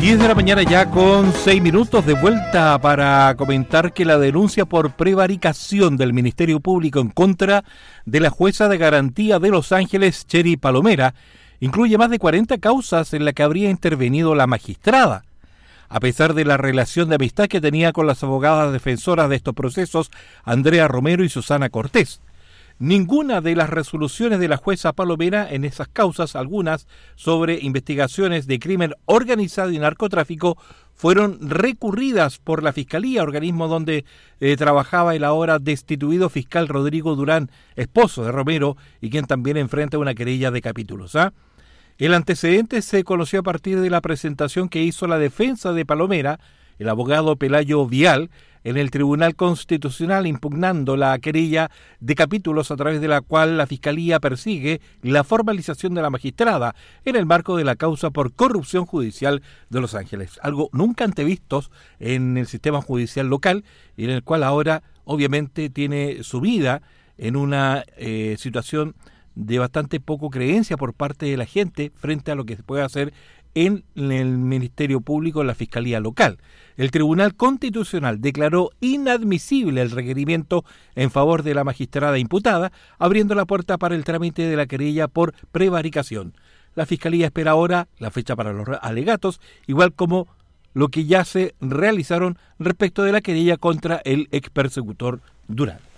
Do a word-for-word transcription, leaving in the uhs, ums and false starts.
diez de la mañana ya con seis minutos de vuelta para comentar que la denuncia por prevaricación del Ministerio Público en contra de la jueza de garantía de Los Ángeles, Cheri Palomera, incluye más de cuarenta causas en las que habría intervenido la magistrada. A pesar de la relación de amistad que tenía con las abogadas defensoras de estos procesos, Andrea Romero y Susana Cortés. Ninguna de las resoluciones de la jueza Palomera en esas causas, algunas sobre investigaciones de crimen organizado y narcotráfico, fueron recurridas por la Fiscalía, organismo donde eh, trabajaba el ahora destituido fiscal Rodrigo Durán, esposo de Romero, y quien también enfrenta una querella de capítulos. ¿ah? El antecedente se conoció a partir de la presentación que hizo la defensa de Palomera, el abogado Pelayo Vial, en el Tribunal Constitucional, impugnando la querella de capítulos a través de la cual la Fiscalía persigue la formalización de la magistrada en el marco de la causa por corrupción judicial de Los Ángeles. Algo nunca antevisto en el sistema judicial local y en el cual ahora obviamente tiene su vida en una eh, situación de bastante poco creencia por parte de la gente frente a lo que se puede hacer en el Ministerio Público, en la Fiscalía local. El Tribunal Constitucional declaró inadmisible el requerimiento en favor de la magistrada imputada, abriendo la puerta para el trámite de la querella por prevaricación. La Fiscalía espera ahora la fecha para los alegatos, igual como lo que ya se realizaron respecto de la querella contra el expersecutor Durán.